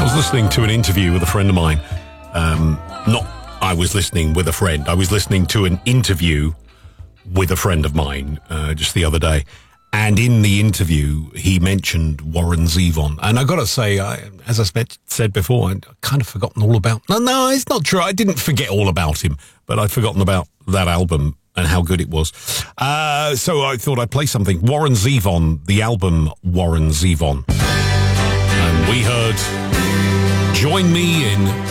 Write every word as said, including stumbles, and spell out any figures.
was listening to an interview with a friend of mine. Um, not I was listening with a friend. I was listening to an interview with a friend of mine uh, just the other day. And in the interview, he mentioned Warren Zevon. And I got to say, I, as I spe- said before, I'd kind of forgotten all about... No, no, it's not true. I didn't forget all about him, but I'd forgotten about that album and how good it was. Uh, so I thought I'd play something. Warren Zevon, the album Warren Zevon. And we heard Join Me in